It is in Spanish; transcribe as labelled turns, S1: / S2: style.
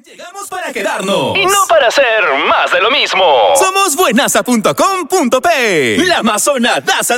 S1: Llegamos para quedarnos.
S2: Y no para hacer más de lo mismo.
S1: Somos buenaza.com.p, la amazonadaza